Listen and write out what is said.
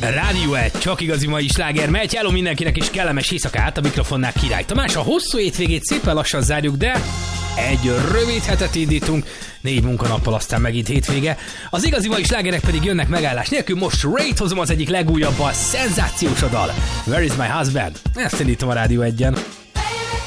Rádió 1, csak igazi mai sláger megy. Hello mindenkinek és kellemes éjszakát, a mikrofonnál Király Tamás. A hosszú hétvégét szépen lassan zárjuk, de egy rövid hetet indítunk, 4 munkanappal, aztán megint hétvége. Az igazi mai slágerek pedig jönnek megállás nélkül. Most Raid hozom az egyik legújabb, a szenzációs dal. Where is my husband? Ezt indítom a Rádió 1-en.